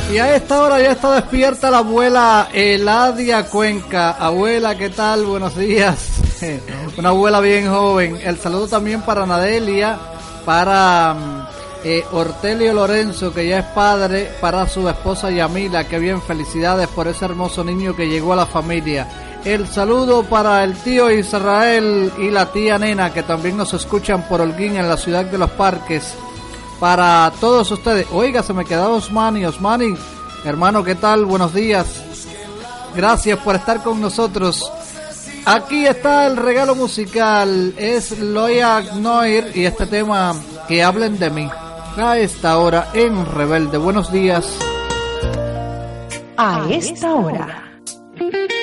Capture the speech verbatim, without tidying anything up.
Y a esta hora ya está despierta la abuela Eladia Cuenca. Abuela, ¿qué tal? Buenos días. Una abuela bien joven. El saludo también para Nadelia, para eh, Ortelio Lorenzo, que ya es padre, para su esposa Yamila. Qué bien, felicidades por ese hermoso niño que llegó a la familia. El saludo para el tío Israel y la tía Nena, que también nos escuchan por Holguín en la ciudad de Los Parques. Para todos ustedes. Oiga, se me quedó Osmani. Osmani, hermano, ¿qué tal? Buenos días. Gracias por estar con nosotros. Aquí está el regalo musical. Es Loya Noir y este tema, Que hablen de mí. A esta hora en Rebelde. Buenos días. A esta hora.